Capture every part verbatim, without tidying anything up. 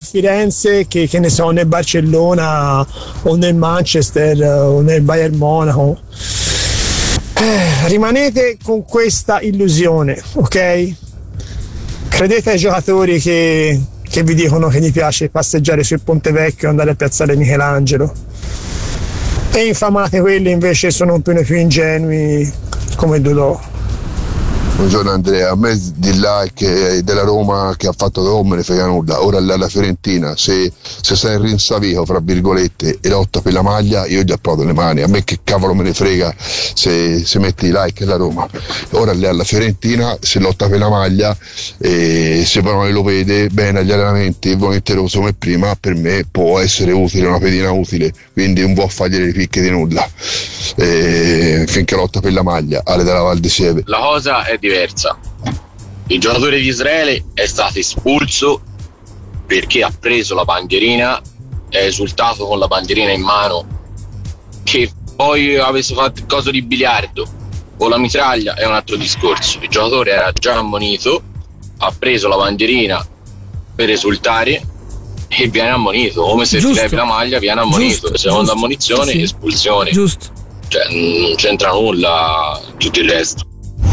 Firenze che, che ne so, nel Barcellona o nel Manchester o nel Bayern Monaco. Eh, rimanete con questa illusione, ok? Credete ai giocatori che, che vi dicono che gli piace passeggiare sul Ponte Vecchio e andare a piazzare Michelangelo, e infamate quelli invece sono un po' più ingenui come Dodò. Buongiorno Andrea, a me di là che della Roma che ha fatto non me ne frega nulla. Ora alla Fiorentina, se, se sei rinsavico fra virgolette e lotta per la maglia, io gli approdo le mani. A me che cavolo me ne frega se, se metti i like alla Roma. Ora lì alla Fiorentina, se lotta per la maglia, e se Vanoli lo vede bene agli allenamenti, volenteroso come prima, per me può essere utile, una pedina utile, quindi non può fargli le ripicche di nulla. E finché lotta per la maglia, Ale della Val di Sieve. La cosa è diversa. Il giocatore di Israele è stato espulso perché ha preso la bandierina, è esultato con la bandierina in mano. Che poi avesse fatto il coso di biliardo o la mitraglia è un altro discorso. Il giocatore era già ammonito, ha preso la bandierina per esultare e viene ammonito, come se ti levi la maglia viene ammonito. Giusto, seconda giusto, ammonizione, sì. Espulsione. Giusto. Cioè non c'entra nulla tutto il resto.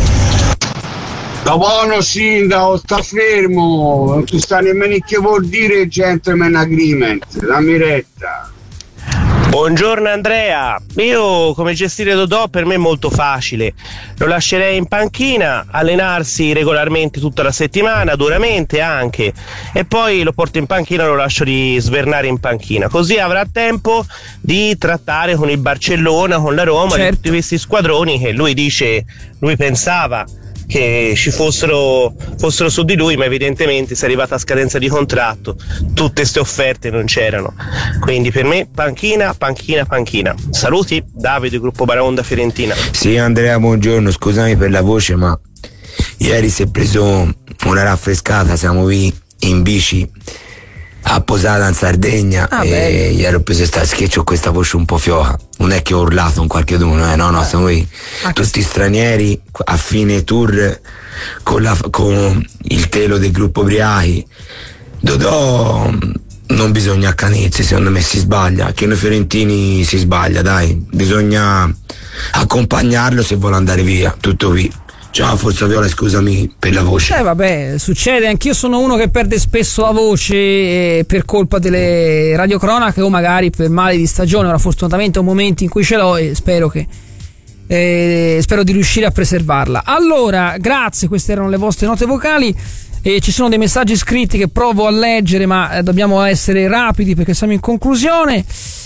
Da buono sindaco, sta fermo, non tu sta nemmeno che vuol dire gentleman agreement, dammi retta. Buongiorno Andrea, io come gestire Dodò per me è molto facile, lo lascerei in panchina, allenarsi regolarmente tutta la settimana, duramente anche, e poi lo porto in panchina e lo lascio di svernare in panchina, così avrà tempo di trattare con il Barcellona, con la Roma, certo, tutti questi squadroni che lui dice, lui pensava che ci fossero, fossero su di lui, ma evidentemente si è arrivata a scadenza di contratto, tutte queste offerte non c'erano, quindi per me panchina, panchina, panchina. Saluti, Davide, gruppo Baraonda Fiorentina. Sì Andrea, buongiorno, scusami per la voce, ma ieri si è preso una raffrescata, siamo qui in bici a Posata in Sardegna, ah, e bello. Ieri ho preso sta schiaccio questa voce un po' fioca, non è che ho urlato un qualche d'uno, eh, no no, siamo qui ah, tutti stranieri a fine tour con, la, con il telo del gruppo Briachi. Dodò non bisogna accanirsi, secondo me si sbaglia, che noi fiorentini si sbaglia, dai, bisogna accompagnarlo se vuole andare via, tutto qui. Ciao Forza Viola, scusami per la voce. Eh vabbè, succede, anch'io sono uno che perde spesso la voce eh, per colpa delle radiocronache o magari per male di stagione. Ora fortunatamente ho momenti in cui ce l'ho e spero che eh, spero di riuscire a preservarla. Allora, grazie, queste erano le vostre note vocali. E ci sono dei messaggi scritti che provo a leggere, ma eh, dobbiamo essere rapidi perché siamo in conclusione.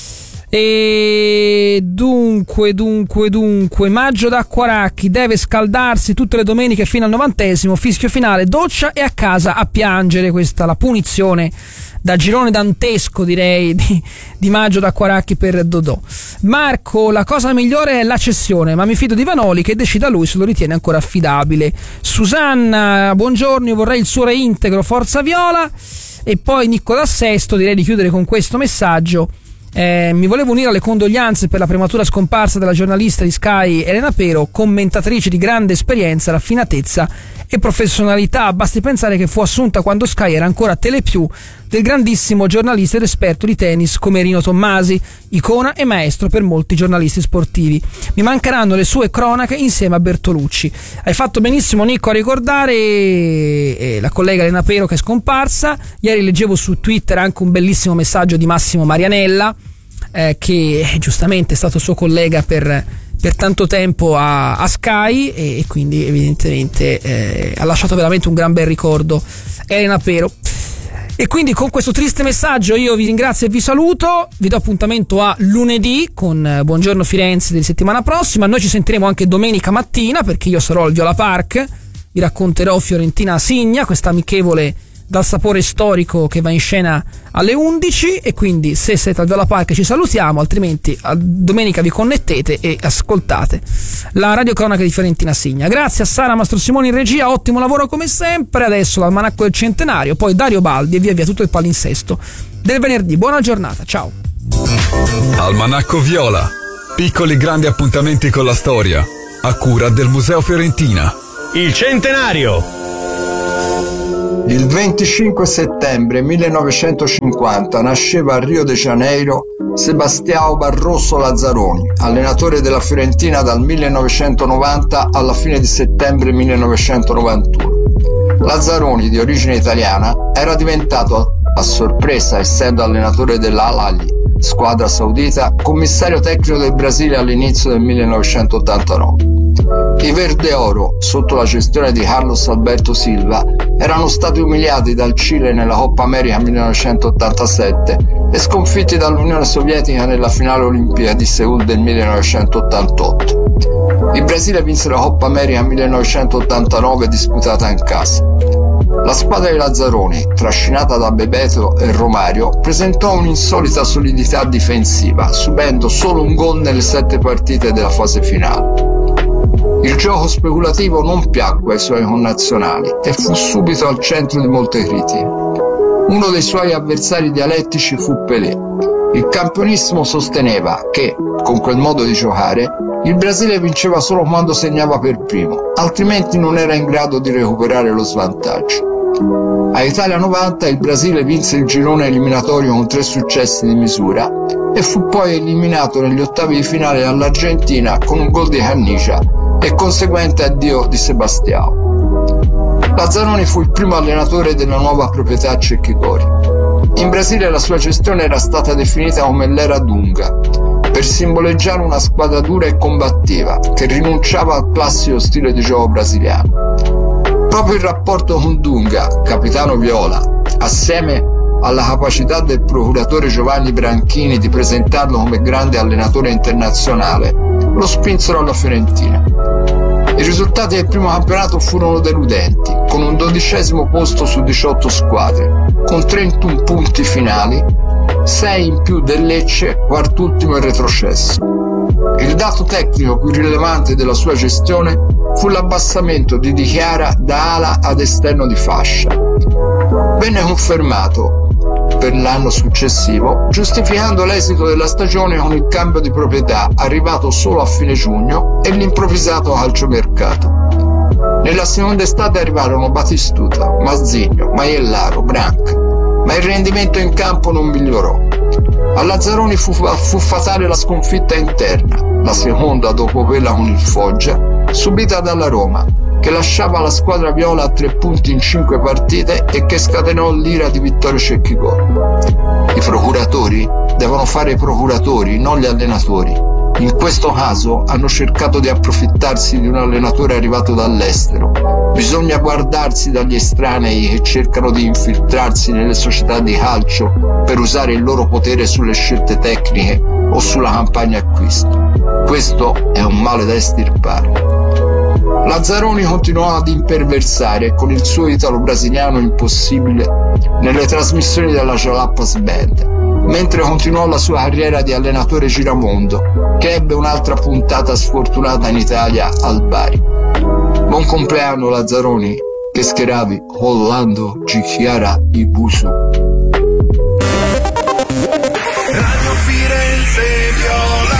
E dunque, dunque, dunque, Maggio d'Acquaracchi deve scaldarsi tutte le domeniche fino al novantesimo, fischio finale, doccia e a casa a piangere. Questa la punizione da girone dantesco, direi, di, di Maggio d'Acquaracchi per Dodò. Marco, la cosa migliore è la cessione, ma mi fido di Vanoli che decida lui se lo ritiene ancora affidabile. Susanna, buongiorno, io vorrei il suo reintegro, Forza Viola. E poi Nicola Sesto, direi di chiudere con questo messaggio. Eh, mi volevo unire alle condoglianze per la prematura scomparsa della giornalista di Sky Elena Pero, commentatrice di grande esperienza, raffinatezza e professionalità. Basti pensare che fu assunta quando Sky era ancora Telepiù del grandissimo giornalista ed esperto di tennis come Rino Tommasi, icona e maestro per molti giornalisti sportivi. Mi mancheranno le sue cronache insieme a Bertolucci. Hai fatto benissimo, Nico, a ricordare eh, la collega Elena Pero che è scomparsa. Ieri leggevo su Twitter anche un bellissimo messaggio di Massimo Marianella, eh, che giustamente è stato suo collega per per tanto tempo a, a Sky e, e quindi evidentemente eh, ha lasciato veramente un gran bel ricordo Elena Pero. E quindi con questo triste messaggio io vi ringrazio e vi saluto, vi do appuntamento a lunedì con Buongiorno Firenze di settimana prossima. Noi ci sentiremo anche domenica mattina perché io sarò al Viola Park, vi racconterò Fiorentina Signa, questa amichevole dal sapore storico che va in scena alle undici, e quindi se siete al Viola Park ci salutiamo, altrimenti a domenica vi connettete e ascoltate la radiocronaca di Fiorentina Signa. Grazie a Sara Mastro Simoni in regia, ottimo lavoro come sempre. Adesso l'almanacco del centenario, poi Dario Baldi e via via tutto il palinsesto del venerdì. Buona giornata, ciao. Almanacco Viola, piccoli grandi appuntamenti con la storia, a cura del Museo Fiorentina. Il centenario. Il venticinque settembre millenovecentocinquanta nasceva a Rio de Janeiro Sebastião Barroso Lazzaroni, allenatore della Fiorentina dal millenovecentonovanta alla fine di settembre millenovecentonovantuno. Lazzaroni, di origine italiana, era diventato, a sorpresa essendo allenatore dell'Al Ahly, squadra saudita, commissario tecnico del Brasile all'inizio del millenovecentottantanove. I Verde Oro, sotto la gestione di Carlos Alberto Silva, erano stati umiliati dal Cile nella Coppa America millenovecentottantasette e sconfitti dall'Unione Sovietica nella finale Olimpiadi di Seul del millenovecentottantotto. Il Brasile vinse la Coppa America millenovecentottantanove disputata in casa. La squadra di Lazzaroni, trascinata da Bebeto e Romario, presentò un'insolita solidità difensiva, subendo solo un gol nelle sette partite della fase finale. Il gioco speculativo non piacque ai suoi connazionali e fu subito al centro di molte critiche. Uno dei suoi avversari dialettici fu Pelé. Il campionissimo sosteneva che, con quel modo di giocare, il Brasile vinceva solo quando segnava per primo, altrimenti non era in grado di recuperare lo svantaggio. A Italia novanta il Brasile vinse il girone eliminatorio con tre successi di misura e fu poi eliminato negli ottavi di finale dall'Argentina con un gol di Caniggia e conseguente addio di Sebastião. Lazzaroni fu il primo allenatore della nuova proprietà Cecchicori. In Brasile la sua gestione era stata definita come l'era Dunga, per simboleggiare una squadra dura e combattiva che rinunciava al classico stile di gioco brasiliano. Proprio il rapporto con Dunga, capitano Viola, assieme alla capacità del procuratore Giovanni Branchini di presentarlo come grande allenatore internazionale, lo spinsero alla Fiorentina. I risultati del primo campionato furono deludenti, con un dodicesimo posto su diciotto squadre, con trentuno punti finali, sei in più del Lecce, quartultimo in retrocesso. Il dato tecnico più rilevante della sua gestione fu l'abbassamento di Di Chiara da ala ad esterno di fascia. Venne confermato per l'anno successivo, giustificando l'esito della stagione con il cambio di proprietà arrivato solo a fine giugno e l'improvvisato calciomercato. Nella seconda estate arrivarono Batistuta, Mazzigno, Maiellaro, Branca, ma il rendimento in campo non migliorò. A Lazzaroni fu, fu fatale la sconfitta interna, la seconda dopo quella con il Foggia, subita dalla Roma, che lasciava la squadra viola a tre punti in cinque partite e che scatenò l'ira di Vittorio Cecchicori. I procuratori devono fare i procuratori, non gli allenatori. In questo caso hanno cercato di approfittarsi di un allenatore arrivato dall'estero. Bisogna guardarsi dagli estranei che cercano di infiltrarsi nelle società di calcio per usare il loro potere sulle scelte tecniche o sulla campagna acquisti. Questo è un male da estirpare. Lazzaroni continuò ad imperversare con il suo italo-brasiliano impossibile nelle trasmissioni della Jalapas Band, mentre continuò la sua carriera di allenatore giramondo, che ebbe un'altra puntata sfortunata in Italia al Bari. Buon compleanno Lazzaroni, che schieravi Orlando Gichiara Ibusu. Radio Firenze Viola.